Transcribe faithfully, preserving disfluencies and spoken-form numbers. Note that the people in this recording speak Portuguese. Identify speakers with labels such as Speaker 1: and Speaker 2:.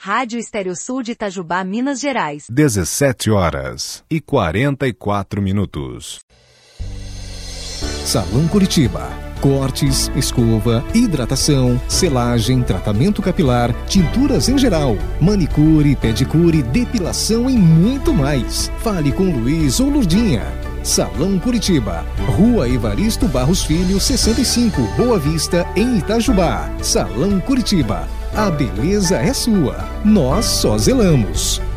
Speaker 1: Rádio Estéreo-Sul de Itajubá, Minas Gerais.
Speaker 2: dezessete horas e quarenta e quatro minutos.
Speaker 3: Salão Curitiba. Cortes, escova, hidratação, selagem, tratamento capilar, tinturas em geral, manicure, pedicure, depilação e muito mais. Fale com Luiz ou Lurdinha. Salão Curitiba, Rua Evaristo Barros Filho, sessenta e cinco, Boa Vista, em Itajubá. Salão Curitiba, a beleza é sua, nós só zelamos.